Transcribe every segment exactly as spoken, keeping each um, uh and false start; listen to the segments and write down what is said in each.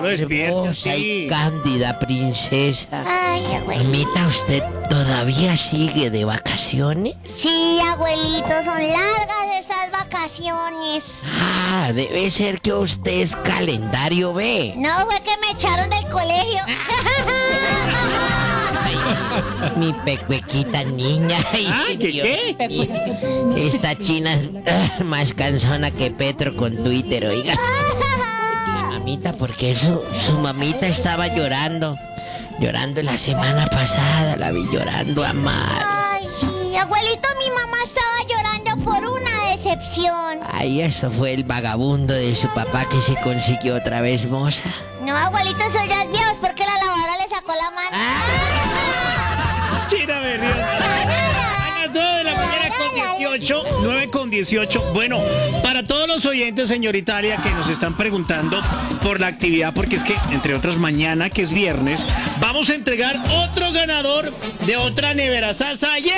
lo despierta, Hermosa sí. y cándida princesa. Ay, abuelito. Mamita, ¿usted todavía sigue de vacaciones? Sí, abuelito, son largas estas vacaciones. Ah, debe ser que usted es calendario B. No, fue que me echaron del colegio. Mi pecuequita niña. Ah, ¿qué qué? Esta china es ah, más cansona que Petro con Twitter, oiga. Mamita, porque su, su mamita estaba llorando. Llorando la semana pasada, la vi llorando a mal. Ay, sí, abuelito, mi mamá estaba llorando por una decepción. Ay, eso fue el vagabundo de su papá que se consiguió otra vez moza. No, abuelito, eso ya es Dios, porque la lavadora le sacó la mano. China Berrión. A las nueve de la mañana con dieciocho, nueve con dieciocho. Bueno, para todos los oyentes, señorita Italia, que nos están preguntando por la actividad, porque es que, entre otras, mañana, que es viernes, vamos a entregar otro ganador de otra nevera Sasa. ¡Yeah!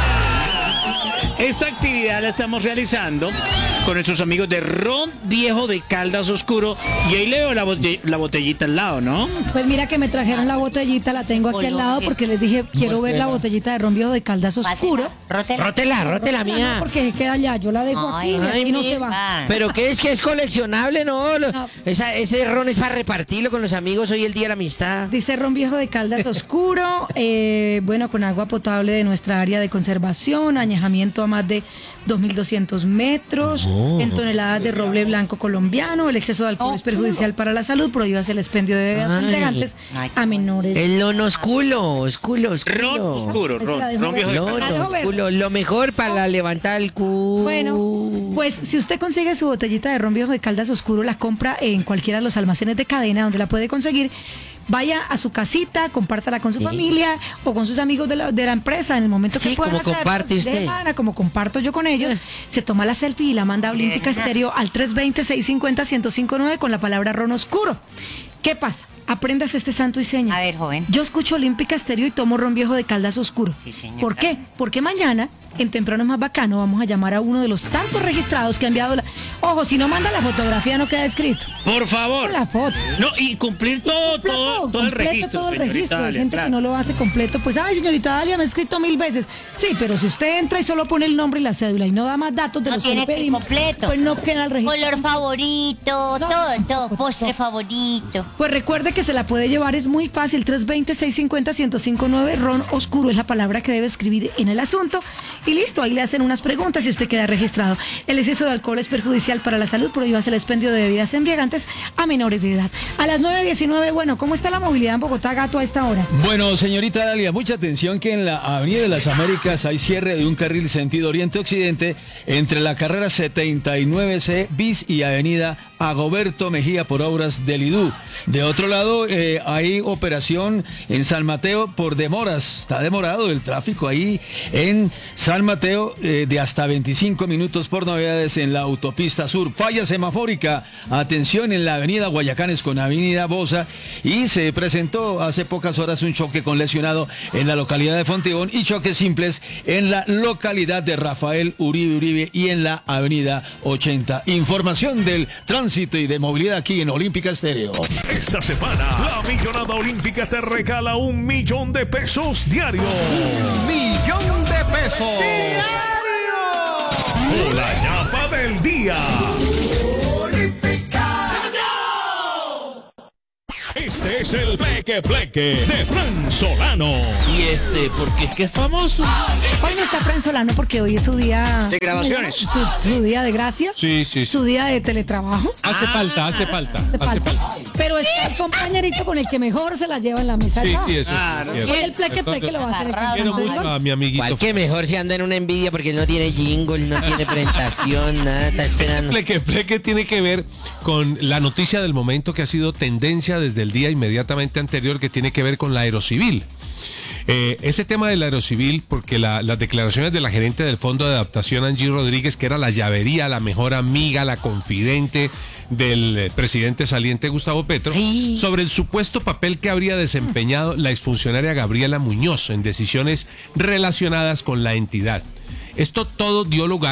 Esta actividad la estamos realizando con nuestros amigos de Ron Viejo de Caldas Oscuro. Y ahí leo la, bote- la botellita al lado, ¿no? Pues mira que me trajeron la botellita, la tengo aquí al lado porque les dije, quiero ver la botellita de ron viejo de Caldas Oscuro. Rótela. Rótela, rótela, No, mía. porque queda allá, yo la dejo Ay, aquí ay, y no mi- se va. Pero ¿qué es que es coleccionable, no? Lo- No. esa- ese ron es para repartirlo con los amigos hoy el día de la amistad. Dice ron viejo de Caldas Oscuro, eh, bueno, con agua potable de nuestra área de conservación, añejamiento a más de dos mil doscientos metros, en toneladas de roble blanco colombiano, el exceso de alcohol es perjudicial para la salud, prohíbase el expendio de bebidas Ay. embriagantes a menores. El lono oscuro, oscuro, Ron oscuro. oscuro, Esa ron, la dejo ron viejo de ver. Caldas. La dejo Lono ver. oscuro, lo mejor para levantar el culo. Bueno, pues si usted consigue su botellita de ron viejo de Caldas Oscuro, la compra en cualquiera de los almacenes de cadena donde la puede conseguir. Vaya a su casita, compártala con su Sí. familia o con sus amigos de la, de la empresa en el momento que Sí, puedan como hacerlo, comparte de usted. semana, como comparto yo con ellos, se toma la selfie y la manda a Olímpica Estéreo al tres dos cero, seis cinco cero, uno cero cinco nueve con la palabra ron oscuro. ¿Qué pasa? Aprendas este santo y seña. A ver, joven. Yo escucho Olímpica Estéreo y tomo ron viejo de Caldas Oscuro. Sí, señor. ¿Por qué? Porque mañana, en Temprano es Más Bacano, vamos a llamar a uno de los tantos registrados que ha enviado la... Ojo, si no manda la fotografía no queda escrito. Por favor. La foto. No, y cumplir todo, todo, todo el completo registro. todo el señorita registro. Hay Dalia, gente claro. que no lo hace completo. Pues, ay, señorita Dalia, me ha escrito mil veces. Sí, pero si usted entra y solo pone el nombre y la cédula y no da más datos de No los que tiene le que ir pedimos, completo. pues no queda el registro. Color favorito, No, todo, no, todo. no, Postre no. favorito. Pues recuerde que se la puede llevar, es muy fácil, tres dos cero, seis cinco cero, uno cero cinco nueve, ron oscuro es la palabra que debe escribir en el asunto y listo, ahí le hacen unas preguntas y usted queda registrado. El exceso de alcohol es perjudicial para la salud, prohíbase el expendio de bebidas embriagantes a menores de edad. A las nueve diecinueve, bueno, ¿cómo está la movilidad en Bogotá, Gato, a esta hora? Bueno, señorita Dalia, mucha atención que en la Avenida de las Américas hay cierre de un carril sentido oriente-occidente entre la carrera setenta y nueve C bis y Avenida Agoberto Mejía por obras del I D U. De otro lado, eh, hay operación en San Mateo por demoras. Está demorado el tráfico ahí en San Mateo eh, de hasta veinticinco minutos por novedades en la autopista sur. Falla semafórica. Atención en la avenida Guayacanes con avenida Bosa. Y se presentó hace pocas horas un choque con lesionado en la localidad de Fontibón y choques simples en la localidad de Rafael Uribe Uribe y en la avenida ochenta. Información del tránsito y de movilidad aquí en Olímpica Estéreo. Esta semana, la Millonada Olímpica te regala un millón de pesos diario. ¡Un millón de pesos! ¡Diario! O la ñapa del día. Este es el Pleque Pleque de Fran Solano. Y este, porque es que es famoso. Hoy no está Fran Solano porque hoy es su día... De grabaciones. Su, su día de gracia. Sí, sí, sí. Su día de teletrabajo. Hace falta, hace falta. Hace Hace falta. falta. Pero está el compañerito con el que mejor se la lleva en la mesa. Sí, ¿no? sí, eso Claro. sí. Y es cierto. el pleque pleque lo va a hacer. el Quiero cantante. mucho a mi amiguito. Igual que mejor si anda en una envidia porque él no tiene jingle, no tiene presentación, nada, está esperando. Pleque Pleque tiene que ver con la noticia del momento que ha sido tendencia desde el día inmediatamente anterior, que tiene que ver con la aerocivil. Eh, ese tema del aerocivil, porque la, las declaraciones de la gerente del Fondo de Adaptación, Angie Rodríguez, que era la llavería, la mejor amiga, la confidente del eh, presidente saliente Gustavo Petro, Ay. sobre el supuesto papel que habría desempeñado la exfuncionaria Gabriela Muñoz en decisiones relacionadas con la entidad. Esto todo dio lugar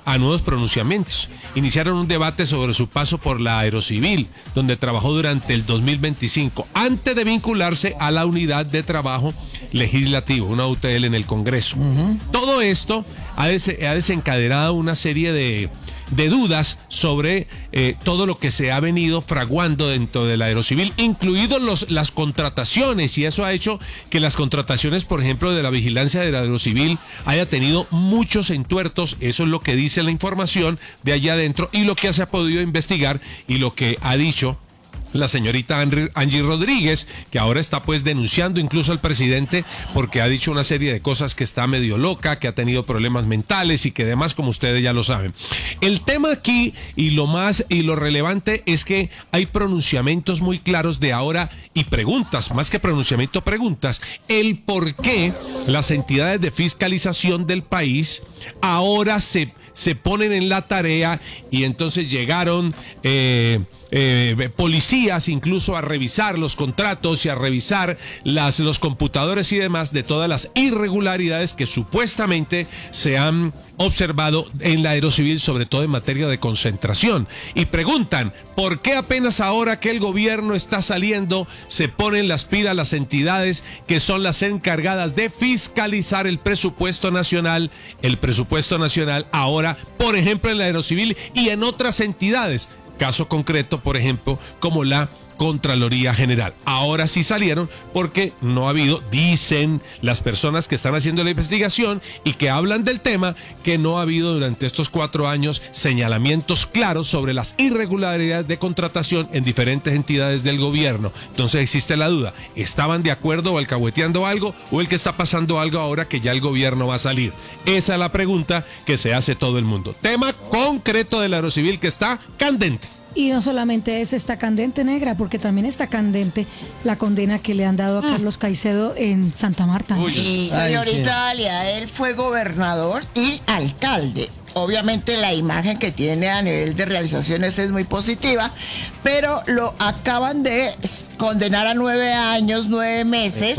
a nuevos pronunciamientos. Iniciaron un debate sobre su paso por la Aerocivil, donde trabajó durante el dos mil veinticinco, antes de vincularse a la Unidad de Trabajo Legislativo, una U T L en el Congreso. Uh-huh. Todo esto ha, des- ha desencadenado una serie de... de dudas sobre eh, todo lo que se ha venido fraguando dentro de la Aerocivil, incluidos los, las contrataciones, y eso ha hecho que las contrataciones, por ejemplo, de la vigilancia de la Aerocivil haya tenido muchos entuertos. Eso es lo que dice la información de allá adentro y lo que se ha podido investigar y lo que ha dicho la señorita Angie Rodríguez, que ahora está pues denunciando incluso al presidente porque ha dicho una serie de cosas, que está medio loca, que ha tenido problemas mentales y que demás, como ustedes ya lo saben. El tema aquí y lo más y lo relevante es que hay pronunciamientos muy claros de ahora y preguntas, más que pronunciamiento, preguntas, el por qué las entidades de fiscalización del país ahora se se ponen en la tarea, y entonces llegaron eh, eh, policías incluso a revisar los contratos y a revisar las, los computadores y demás de todas las irregularidades que supuestamente se han observado en la Aerocivil, sobre todo en materia de concentración. Y preguntan, ¿por qué apenas ahora que el gobierno está saliendo se ponen las pilas las entidades que son las encargadas de fiscalizar el presupuesto nacional, el presupuesto nacional ahora, por ejemplo, en la Aerocivil y en otras entidades? Caso concreto, por ejemplo, como la Contraloría General. Ahora sí salieron porque no ha habido, dicen las personas que están haciendo la investigación y que hablan del tema, que no ha habido durante estos cuatro años señalamientos claros sobre las irregularidades de contratación en diferentes entidades del gobierno. Entonces existe la duda, ¿estaban de acuerdo o alcahueteando algo, o el que está pasando algo ahora que ya el gobierno va a salir? Esa es la pregunta que se hace todo el mundo. Tema concreto de la Aerocivil que está candente. Y no solamente es esta candente, negra, porque también está candente la condena que le han dado a Carlos Caicedo en Santa Marta. Uy, y señorita Dalia, él fue gobernador y alcalde. Obviamente la imagen que tiene a nivel de realizaciones es muy positiva, pero lo acaban de condenar a nueve años, nueve meses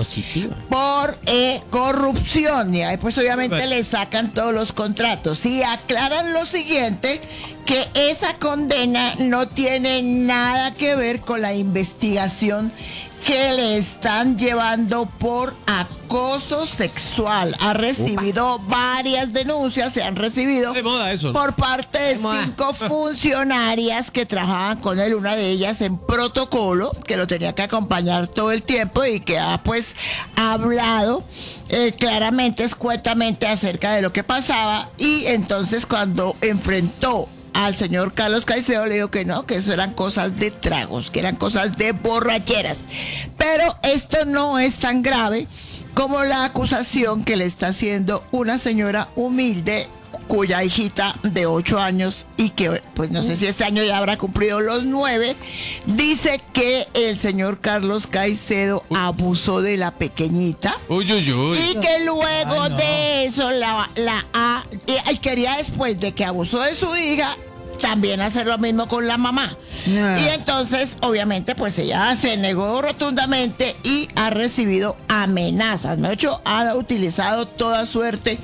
por eh, corrupción. Y ahí pues obviamente bueno. le sacan todos los contratos. Y aclaran lo siguiente, que esa condena no tiene nada que ver con la investigación que le están llevando por acoso sexual. Ha recibido Opa. varias denuncias, se han recibido de moda eso, ¿no? por parte de, de cinco funcionarias que trabajaban con él, una de ellas en protocolo, que lo tenía que acompañar todo el tiempo y que ha pues hablado eh, claramente, escuetamente acerca de lo que pasaba. Y entonces cuando enfrentó al señor Carlos Caicedo, le dijo que no, que eso eran cosas de tragos, que eran cosas de borracheras. Pero esto no es tan grave como la acusación que le está haciendo una señora humilde, cuya hijita de ocho años y que pues no sé si este año ya habrá cumplido los nueve, dice que el señor Carlos Caicedo abusó de la pequeñita. Uy, uy, uy. Y que luego Ay, no. de eso la, la a, y quería, después de que abusó de su hija, también hacer lo mismo con la mamá. Yeah. Y entonces, obviamente, pues ella se negó rotundamente y ha recibido amenazas. De hecho, ha utilizado toda suerte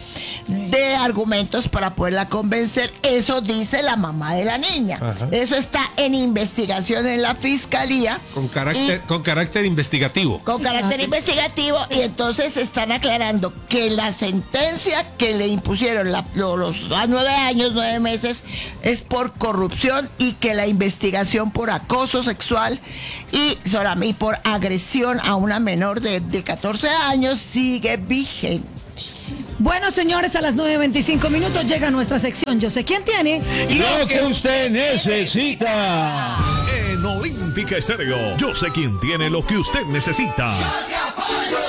de argumentos para poderla convencer. Eso dice la mamá de la niña. Ajá. Eso está en investigación en la fiscalía. Con carácter, y, con carácter investigativo. Con carácter Ajá. investigativo. Y entonces están aclarando que la sentencia que le impusieron la, los, los a nueve años, nueve meses, es por corrupción, y que la investigación por acoso sexual y, y por agresión a una menor de, de catorce años sigue vigente. Bueno, señores, a las nueve veinticinco minutos llega nuestra sección Yo sé quién tiene lo que usted necesita. En Olímpica Estéreo, yo sé quién tiene lo que usted necesita. Yo te apoyo.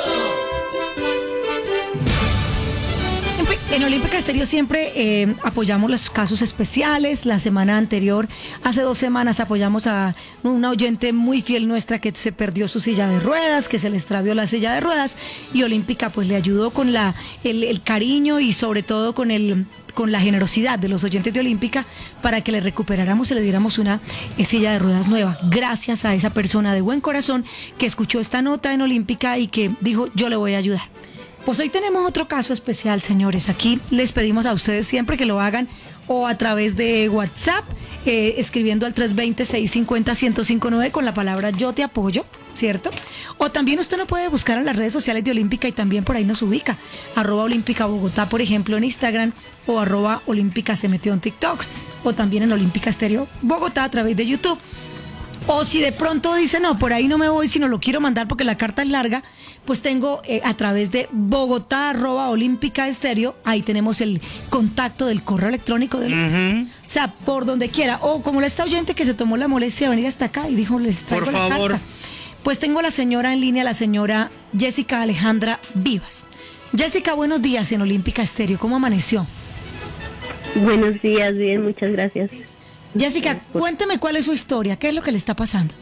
En Olímpica Estéreo siempre eh, apoyamos los casos especiales. La semana anterior, hace dos semanas, apoyamos a una oyente muy fiel nuestra que se perdió su silla de ruedas, que se le extravió la silla de ruedas, y Olímpica pues le ayudó con la, el, el cariño y sobre todo con el... con la generosidad de los oyentes de Olímpica para que le recuperáramos y le diéramos una eh, silla de ruedas nueva. Gracias a esa persona de buen corazón que escuchó esta nota en Olímpica y que dijo, yo le voy a ayudar. Pues hoy tenemos otro caso especial, señores. Aquí les pedimos a ustedes siempre que lo hagan o a través de WhatsApp, eh, escribiendo al tres dos cero, seis cinco cero, uno cero cinco nueve con la palabra yo te apoyo, ¿cierto? O también usted nos puede buscar en las redes sociales de Olímpica y también por ahí nos ubica. Arroba Olímpica Bogotá, por ejemplo, en Instagram, o arroba Olímpica se metió en TikTok, o también en Olímpica Estéreo Bogotá a través de YouTube. O si de pronto dice, no, por ahí no me voy, sino lo quiero mandar porque la carta es larga, pues tengo eh, a través de Bogotá, arroba Olímpica Estéreo, ahí tenemos el contacto del correo electrónico de Ujú. O sea, por donde quiera. O como la esta oyente que se tomó la molestia de venir hasta acá y dijo, les traigo Por la favor. carta. Pues tengo a la señora en línea, la señora Jessica Alejandra Vivas. Jessica, buenos días en Olímpica Estéreo. ¿Cómo amaneció? Buenos días, bien, muchas gracias. Jessica, cuénteme cuál es su historia, qué es lo que le está pasando.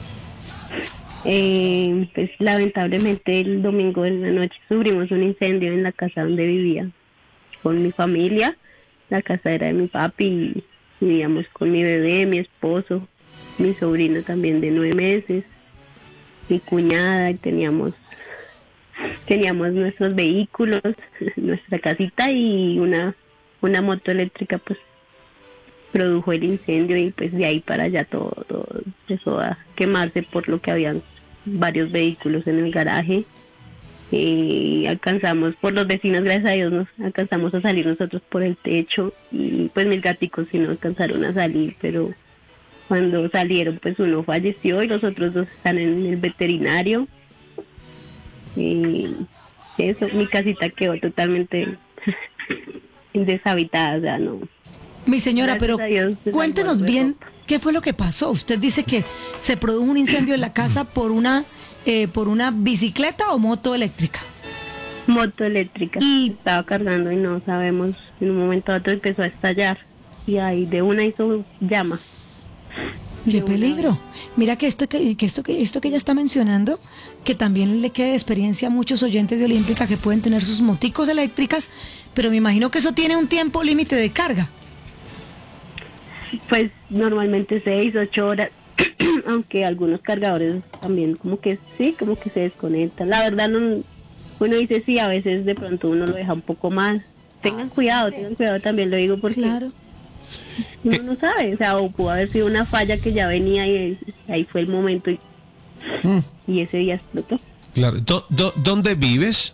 Eh, pues lamentablemente el domingo en la noche sufrimos un incendio en la casa donde vivía con mi familia. La casa era de mi papi y vivíamos con mi bebé, mi esposo, mi sobrino también de nueve meses, mi cuñada, y teníamos teníamos nuestros vehículos, nuestra casita y una una moto eléctrica, pues produjo el incendio y pues de ahí para allá todo, todo empezó a quemarse por lo que habían varios vehículos en el garaje. Y alcanzamos, por los vecinos, gracias a Dios, nos alcanzamos a salir nosotros por el techo y pues mis gaticos sí no alcanzaron a salir, pero cuando salieron pues uno falleció y los otros dos están en el veterinario. Y eso, mi casita quedó totalmente deshabitada, o sea, no. Mi señora, Gracias pero a Dios, se cuéntenos salvó de bien ropa. qué fue lo que pasó. Usted dice que se produjo un incendio en la casa por una eh, por una bicicleta o moto eléctrica. Moto eléctrica. Y- Estaba cargando y no sabemos, en un momento a otro empezó a estallar y ahí de una hizo llama. ¡Qué De una peligro! Mira que esto que, que esto que esto que ella está mencionando, que también le quede de experiencia a muchos oyentes de Olímpica que pueden tener sus moticos eléctricas, pero me imagino que eso tiene un tiempo límite de carga. Pues normalmente seis, ocho horas, aunque algunos cargadores también como que sí, como que se desconectan. La verdad no, uno dice sí, a veces de pronto uno lo deja un poco más. Tengan cuidado, tengan cuidado también, lo digo porque Claro. uno no sabe, o sea, o pudo haber sido una falla que ya venía y ahí fue el momento y, y ese día explotó. Claro. ¿Dó- dó- ¿Dónde vives?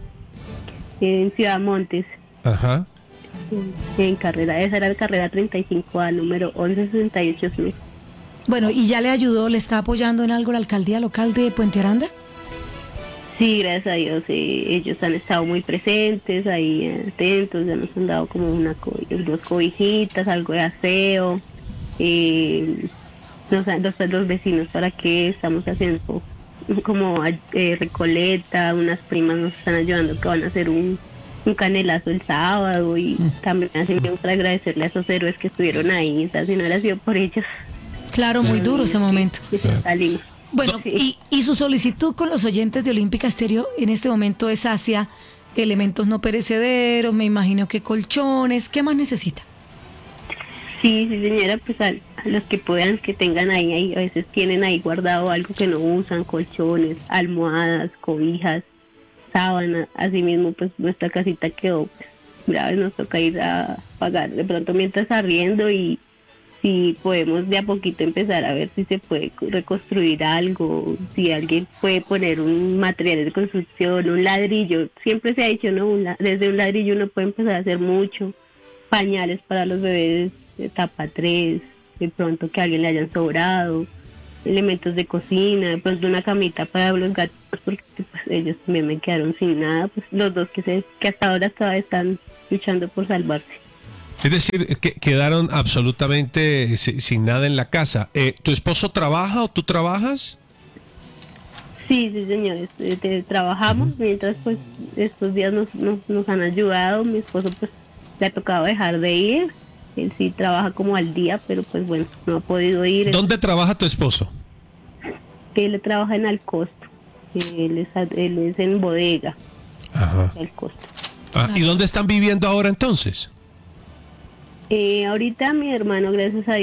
En Ciudad Montes, Ajá. en carrera, esa era la carrera treinta y cinco A, número once sesenta y ocho. Sí. Bueno, ¿y ya le ayudó, le está apoyando en algo la alcaldía local de Puente Aranda? Sí, gracias a Dios, eh, ellos han estado muy presentes, ahí eh, atentos, ya nos han dado como una co- dos cobijitas, algo de aseo, eh, nos han- los, los vecinos para que estamos haciendo como eh, recoleta, unas primas nos están ayudando que van a hacer un, un canelazo el sábado y también así me gusta agradecerle a esos héroes que estuvieron ahí, o sea, si no hubiera sido por ellos, Claro, muy duro ese momento. pues, salimos. Bueno, y, y su solicitud con los oyentes de Olímpica Estéreo en este momento es hacia elementos no perecederos, me imagino que colchones, ¿qué más necesita? Sí, sí señora, pues a, a los que puedan, que tengan ahí, ahí, a veces tienen ahí guardado algo que no usan, colchones, almohadas, cobijas, sábanas, así mismo pues nuestra casita quedó, pues, grave, nos toca ir a pagar de pronto mientras arriendo y si podemos de a poquito empezar a ver si se puede reconstruir algo, si alguien puede poner un material de construcción, un ladrillo, siempre se ha dicho, ¿no? Un la- desde un ladrillo uno puede empezar a hacer mucho, pañales para los bebés, etapa tres, de pronto que a alguien le hayan sobrado, elementos de cocina, de pronto una camita para los gatos, porque pues, ellos también me quedaron sin nada, pues los dos que, se, que hasta ahora todavía están luchando por salvarse. Es decir, que quedaron absolutamente si- sin nada en la casa. Eh, ¿Tu esposo trabaja o tú trabajas? Sí, sí, señores, eh, te- trabajamos, mientras pues estos días nos, nos, nos han ayudado, mi esposo pues le ha tocado dejar de ir, él sí trabaja como al día, pero pues bueno, no ha podido ir, ¿Dónde trabaja tu esposo? él trabaja en Alcosto, él es, a- él es en bodega, Ajá. Alcosto. Ah, ¿y dónde están viviendo ahora entonces? Eh, ahorita mi hermano, gracias a